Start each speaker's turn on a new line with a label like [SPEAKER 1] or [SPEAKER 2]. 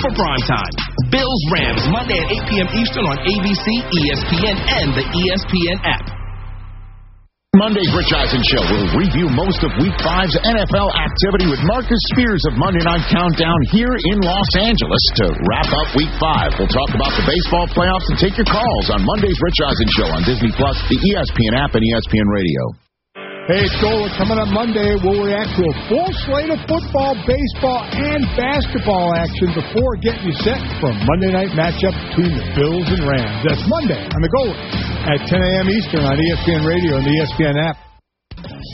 [SPEAKER 1] for primetime. Bills Rams, Monday at 8 p.m. Eastern on ABC, ESPN, and the ESPN app.
[SPEAKER 2] Monday's Rich Eisen Show will review most of Week 5's NFL activity with Marcus Spears of Monday Night Countdown here in Los Angeles to wrap up Week 5. We'll talk about the baseball playoffs and take your calls on Monday's Rich Eisen Show on Disney+, the ESPN app, and ESPN Radio.
[SPEAKER 3] Hey, it's Gola. Coming up Monday, we'll react to a full slate of football, baseball, and basketball action before getting you set for a Monday night matchup between the Bills and Rams. That's Monday on the Gola at 10 a.m. Eastern on ESPN Radio and the ESPN app.